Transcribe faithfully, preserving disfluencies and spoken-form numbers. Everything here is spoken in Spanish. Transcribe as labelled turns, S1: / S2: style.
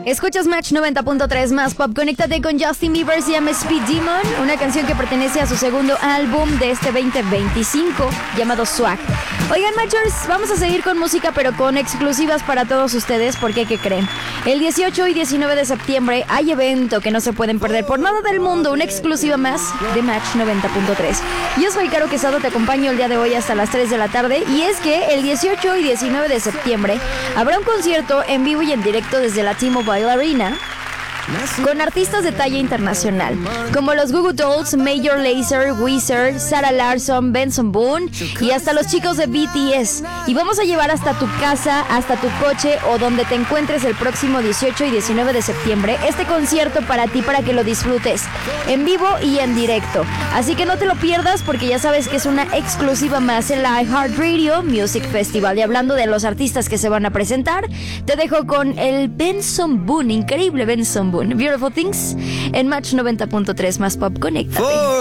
S1: Escuchas Match noventa punto tres más pop. Conéctate con Justin Bieber, se llama Speed Demon, una canción que pertenece a su segundo álbum de este veinte veinticinco llamado Swag. Oigan, Matchers, vamos a seguir con música, pero con exclusivas para todos ustedes, porque ¿qué creen? El dieciocho y diecinueve de septiembre hay evento que no se pueden perder por nada del mundo, una exclusiva más de Match noventa punto tres. Yo soy Caro Quesado, te acompaño el día de hoy hasta las tres de la tarde, y es que el dieciocho y diecinueve de septiembre habrá un concierto en vivo y en directo desde la T-Mobile Arena con artistas de talla internacional como los Goo Goo Dolls, Major Lazer, Weezer, Sarah Larsson, Benson Boone y hasta los chicos de B T S. Y vamos a llevar hasta tu casa, hasta tu coche o donde te encuentres el próximo dieciocho y diecinueve de septiembre este concierto para ti, para que lo disfrutes en vivo y en directo. Así que no te lo pierdas, porque ya sabes que es una exclusiva más en la iHeartRadio Music Festival. Y hablando de los artistas que se van a presentar, te dejo con el Benson Boone, increíble Benson Boone, Beautiful Things, en Match noventa punto tres más pop. Conéctate.